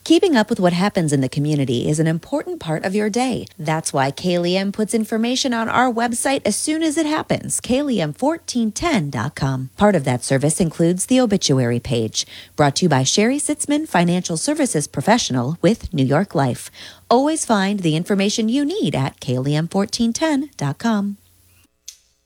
Keeping up with what happens in the community is an important part of your day. That's why KLEM puts information on our website as soon as it happens, KLEM1410.com. Part of that service includes the obituary page, brought to you by Sherry Sitzman, Financial Services Professional with New York Life. Always find the information you need at KLEM1410.com.